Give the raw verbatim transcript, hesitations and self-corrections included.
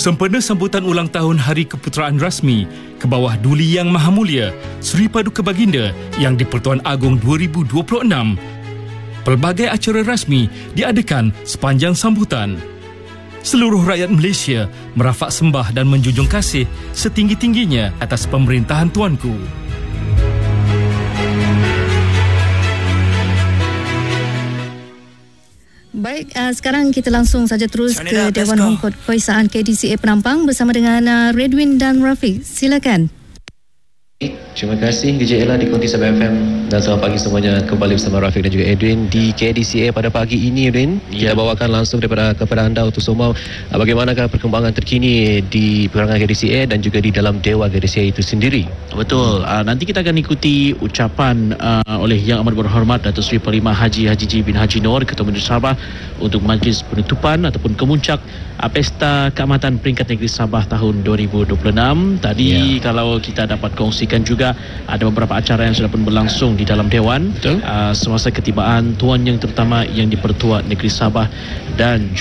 Sempena sambutan ulang tahun Hari Keputeraan Rasmi ke bawah Duli Yang Maha Mulia Seri Paduka Baginda Yang di-Pertuan Agong dua ribu dua puluh enam, pelbagai acara rasmi diadakan sepanjang sambutan. Seluruh rakyat Malaysia merafak sembah dan menjunjung kasih setinggi-tingginya atas pemerintahan Tuanku. Baik, uh, sekarang kita langsung saja terus Turn it ke up, let's Dewan go. Hongkong Keputusan K D C A Penampang bersama dengan uh, Redwin dan Rafiq. Silakan. Terima kasih D J Ella di Konti Sabah F M, dan selamat pagi semuanya, kembali bersama Rafiq dan juga Edwin di K D C A pada pagi ini. Edwin, kita bawakan langsung daripada kepada anda untuk semua bagaimanakah perkembangan terkini di perangai K D C A dan juga di dalam Dewan K D C A itu sendiri. Betul. Uh, nanti kita akan ikuti ucapan uh, oleh Yang Amat Berhormat Datuk Seri Panglima Haji Haji G bin Haji Noor, Ketua Majlis Sabah, untuk majlis penutupan ataupun kemuncak uh, Pesta Keamatan Peringkat Negeri Sabah tahun dua ribu dua puluh enam. Tadi yeah. kalau kita dapat kongsikan juga ada beberapa acara yang sudah pun berlangsung di dalam Dewan uh, semasa ketibaan Tuan Yang Terutama Yang di-Pertua Negeri Sabah dan